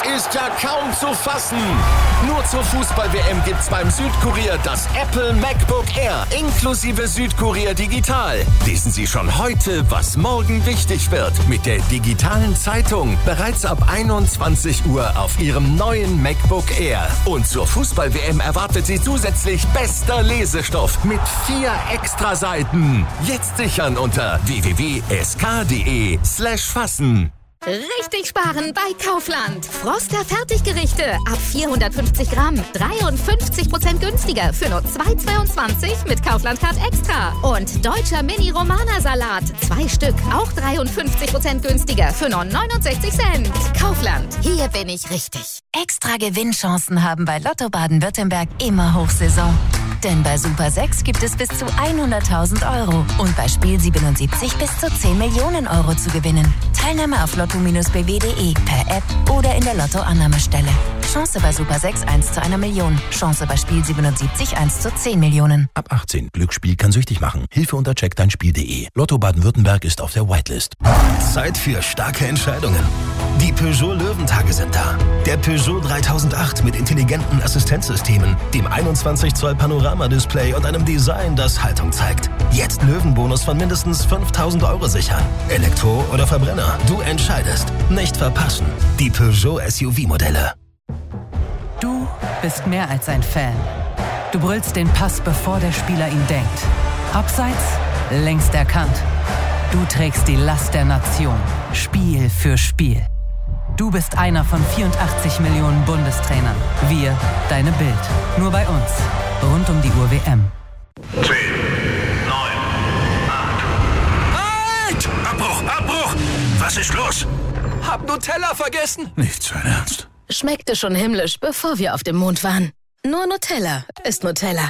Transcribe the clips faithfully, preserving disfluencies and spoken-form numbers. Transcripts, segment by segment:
ist ja kaum zu fassen. Nur zur Fußball-W M gibt's beim Südkurier das Apple MacBook Air inklusive Südkurier Digital. Lesen Sie schon heute, was morgen wichtig wird. Mit der digitalen Zeitung bereits ab einundzwanzig Uhr auf Ihrem neuen MacBook Air. Und zur Fußball-W M erwartet Sie zusätzlich bester Lesestoff mit vier Extraseiten. Jetzt sichern unter w w w punkt s k punkt d e slash fassen. Richtig sparen bei Kaufland. Froster Fertiggerichte ab vierhundertfünfzig Gramm. dreiundfünfzig Prozent günstiger für nur zwei Euro zweiundzwanzig mit Kaufland Card Extra. Und deutscher Mini-Romana-Salat. Zwei Stück, auch dreiundfünfzig Prozent günstiger für nur neunundsechzig Cent. Kaufland, hier bin ich richtig. Extra Gewinnchancen haben bei Lotto Baden-Württemberg immer Hochsaison. Denn bei Super sechs gibt es bis zu hunderttausend Euro und bei Spiel siebenundsiebzig bis zu zehn Millionen Euro zu gewinnen. Teilnahme auf lotto Bindestrich b w punkt d e, per App oder in der Lotto-Annahmestelle. Chance bei Super sechs eins zu einer Million. Chance bei Spiel siebenundsiebzig eins zu zehn Millionen. Ab achtzehn. Glücksspiel kann süchtig machen. Hilfe unter check dein spiel punkt d e. Lotto Baden-Württemberg ist auf der Whitelist. Zeit für starke Entscheidungen. Die Peugeot Löwentage sind da. Der Peugeot dreitausendacht mit intelligenten Assistenzsystemen, dem einundzwanzig Zoll Panorama-Display und einem Design, das Haltung zeigt. Jetzt Löwenbonus von mindestens fünftausend Euro sichern. Elektro oder Verbrenner, du entscheidest. Nicht verpassen. Die Peugeot S U V-Modelle. Du bist mehr als ein Fan. Du brüllst den Pass, bevor der Spieler ihn denkt. Abseits, längst erkannt. Du trägst die Last der Nation. Spiel für Spiel. Du bist einer von vierundachtzig Millionen Bundestrainern. Wir, deine Bild. Nur bei uns. Rund um die Uhr W M. zehn, neun, acht. Halt! Abbruch, Abbruch! Was ist los? Hab Nutella vergessen. Nicht sein Ernst. Schmeckte schon himmlisch, bevor wir auf dem Mond waren. Nur Nutella ist Nutella.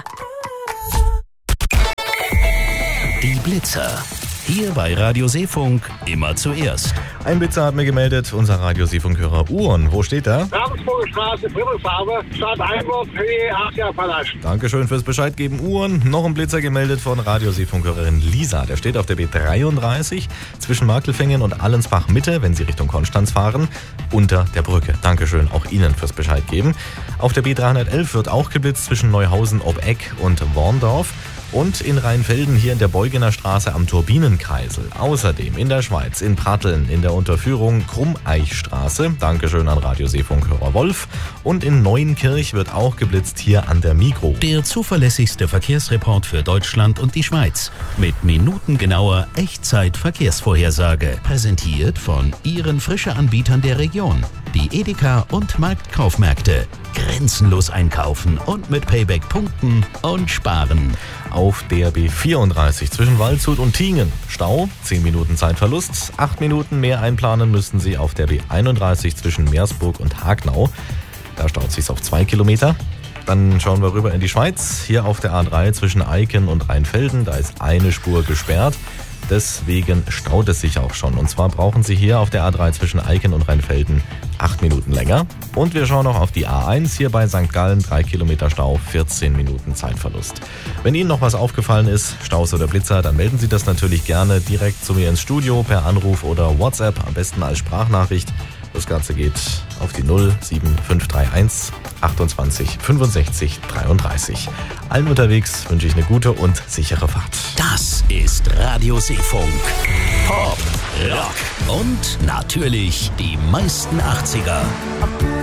Die Blitzer. Hier bei Radio Seefunk immer zuerst. Ein Blitzer hat mir gemeldet, unser Radio Seefunk-Hörer Uhren. Wo steht er? Ravensburger Straße, Frimmelsfarbe, Stadt Einwurf, Höhe Asia-Palast. Dankeschön fürs Bescheid geben, Uhren. Noch ein Blitzer gemeldet von Radio Seefunk-Hörerin Lisa. Der steht auf der B dreiunddreißig zwischen Marktelfingen und Allensbach Mitte, wenn Sie Richtung Konstanz fahren, unter der Brücke. Dankeschön auch Ihnen fürs Bescheid geben. Auf der B dreihundertelf wird auch geblitzt zwischen Neuhausen ob Eck und Worndorf. Und in Rheinfelden hier in der Beugener Straße am Turbinenkreisel. Außerdem in der Schweiz, in Pratteln, in der Unterführung Krummeichstraße. Dankeschön an Radio Seefunk-Hörer Wolf. Und in Neuenkirch wird auch geblitzt hier an der Migros. Der zuverlässigste Verkehrsreport für Deutschland und die Schweiz. Mit minutengenauer Echtzeit-Verkehrsvorhersage. Präsentiert von Ihren Frische-Anbietern der Region. Die Edeka und Marktkaufmärkte. Grenzenlos einkaufen und mit Payback punkten und sparen. Auf der B vierunddreißig zwischen Waldshut und Tingen. Stau, zehn Minuten Zeitverlust. acht Minuten mehr einplanen müssten Sie auf der B einunddreißig zwischen Meersburg und Hagnau. Da staut es sich auf zwei Kilometer. Dann schauen wir rüber in die Schweiz. Hier auf der A drei zwischen Eiken und Rheinfelden. Da ist eine Spur gesperrt. Deswegen staut es sich auch schon. Und zwar brauchen Sie hier auf der A drei zwischen Eiken und Rheinfelden acht Minuten länger. Und wir schauen noch auf die A eins hier bei Sankt Gallen. drei Kilometer Stau, vierzehn Minuten Zeitverlust. Wenn Ihnen noch was aufgefallen ist, Staus oder Blitzer, dann melden Sie das natürlich gerne direkt zu mir ins Studio per Anruf oder WhatsApp, am besten als Sprachnachricht. Das Ganze geht auf die null sieben fünf drei eins achtundzwanzig fünfundsechzig dreiunddreißig. Allen unterwegs wünsche ich eine gute und sichere Fahrt. Das ist Radio Seefunk. Pop, Rock und natürlich die meisten achtziger.